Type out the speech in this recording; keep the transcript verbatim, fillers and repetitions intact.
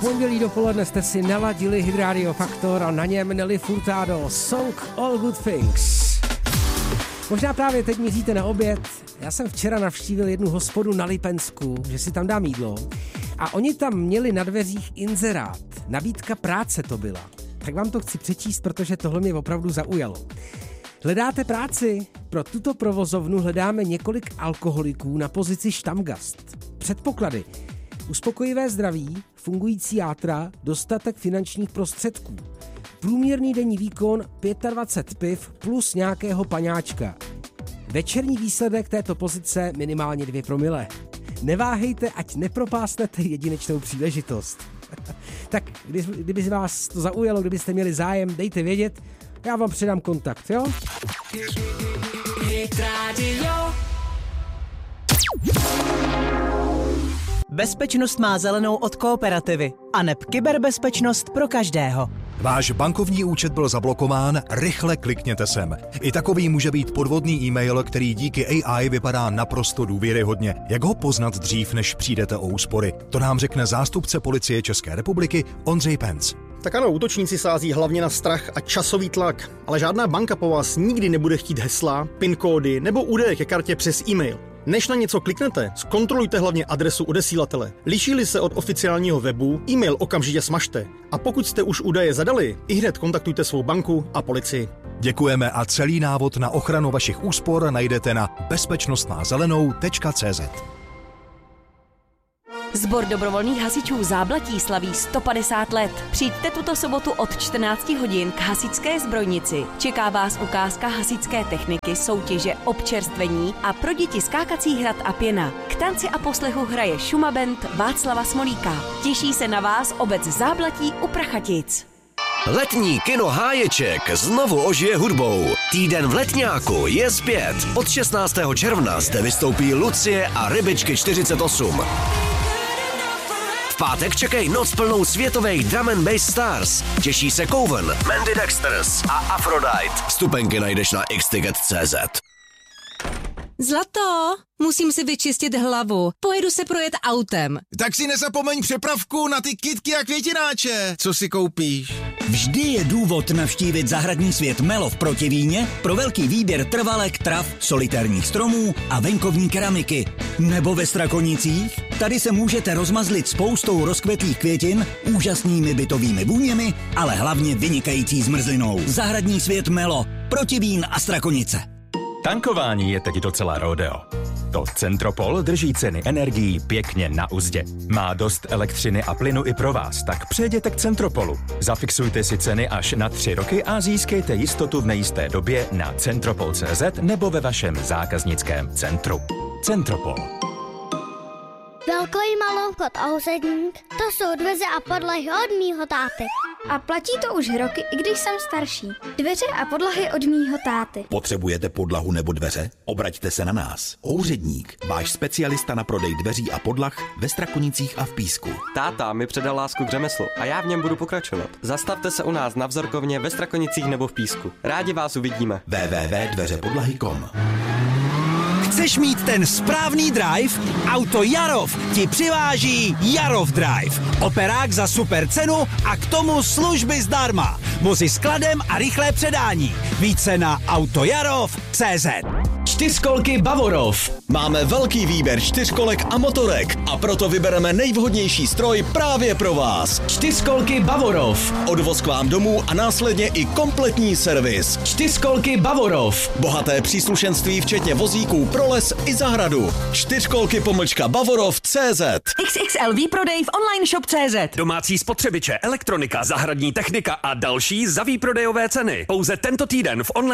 pondělí dopoledne jste si naladili Hit Radio Faktor a na něm Nelly Furtado, song All Good Things. Možná právě teď míříte na oběd. Já jsem včera navštívil jednu hospodu na Lipensku, že si tam dám jídlo. A oni tam měli na dveřích inzerát. Nabídka práce to byla. Tak vám to chci přečíst, protože tohle mě opravdu zaujalo. Hledáte práci? Pro tuto provozovnu hledáme několik alkoholiků na pozici štamgast. Předpoklady. Uspokojivé zdraví, fungující játra, dostatek finančních prostředků. Průměrný denní výkon dvacet pět piv plus nějakého paňáčka. Večerní výsledek této pozice minimálně dvě promile. Neváhejte, ať nepropásnete jedinečnou příležitost. Tak, kdyby vás to zaujalo, kdybyste měli zájem, dejte vědět, já vám předám kontakt, jo? Hit Radio. Bezpečnost má zelenou od Kooperativy a neb kyberbezpečnost pro každého. Váš bankovní účet byl zablokován? Rychle klikněte sem. I takový může být podvodný e-mail, který díky A I vypadá naprosto důvěryhodně. Jak ho poznat dřív, než přijdete o úspory? To nám řekne zástupce policie České republiky Ondřej Penc. Tak ano, útočníci sází hlavně na strach a časový tlak, ale žádná banka po vás nikdy nebude chtít hesla, PIN kódy nebo údaje ke kartě přes e-mail. Než na něco kliknete, zkontrolujte hlavně adresu odesílatele. Liší-li se od oficiálního webu, e-mail okamžitě smažte. A pokud jste už údaje zadali, ihned kontaktujte svou banku a policii. Děkujeme a celý návod na ochranu vašich úspor najdete na bezpečnostnázelenou tečka cé zet. Sbor dobrovolných hasičů Záblatí slaví sto padesát let. Přijďte tuto sobotu od čtrnácti hodin k hasičské zbrojnici. Čeká vás ukázka hasičské techniky, soutěže, občerstvení a pro děti skákací hrad a pěna. K tanci a poslechu hraje Šumaband Václava Smolíka. Těší se na vás obec Záblatí u Prachatic. Letní kino Háječek znovu ožije hudbou. Týden v Letňáku je zpět. Od šestnáctého června zde vystoupí Lucie a Rybičky čtyřicet osm. V pátek čekej noc plnou světových drum and bass stars. Těší se Coven, Mandy Dexters a Aphrodite. Vstupenky najdeš na x ticket tečka cé zet. Zlato, musím si vyčistit hlavu. Pojedu se projet autem. Tak si nezapomeň přepravku na ty kytky a květináče. Co si koupíš? Vždy je důvod navštívit zahradní svět Melo v Protivíně pro velký výběr trvalek, trav, solitérních stromů a venkovní keramiky. Nebo ve Strakonicích? Tady se můžete rozmazlit spoustou rozkvetlých květin, úžasnými bytovými vůněmi, ale hlavně vynikající zmrzlinou. Zahradní svět Melo, Protivín a Strakonice. Tankování je teď docela rodeo. To Centropol drží ceny energií pěkně na uzdě. Má dost elektřiny a plynu i pro vás, tak přejděte k Centropolu. Zafixujte si ceny až na tři roky a získejte jistotu v nejisté době na centropol tečka cé zet nebo ve vašem zákaznickém centru. Centropol. Velký Maloukot a Husedník, to jsou dveře a podlahy od mýho táty. A platí to už roky, i když jsem starší. Dveře a podlahy od mýho táty. Potřebujete podlahu nebo dveře? Obraťte se na nás. Ouředník, váš specialista na prodej dveří a podlah ve Strakonicích a v Písku. Táta mi předal lásku k řemeslu a já v něm budu pokračovat. Zastavte se u nás na vzorkovně ve Strakonicích nebo v Písku. Rádi vás uvidíme. w w w tečka dveře podlahy tečka com. Chceš mít ten správný drive? Auto Jarov ti přiváží Jarov Drive. Operák za super cenu a k tomu služby zdarma. Vozy s kladem a rychlé předání. Více na autojarov tečka cé zet. Čtyřkolky Bavorov. Máme velký výběr čtyřkolek a motorek a proto vybereme nejvhodnější stroj právě pro vás. Čtyřkolky Bavorov. Odvoz k vám domů a následně i kompletní servis. Čtyřkolky Bavorov. Bohaté příslušenství včetně vozíků pro les i zahradu. Čtyřkolky pomlčka Bavorov tečka cé zet. X X L výprodej v online shop tečka cé zet. Domácí spotřebiče, elektronika, zahradní technika a další za výprodejové ceny. Pouze tento týden v online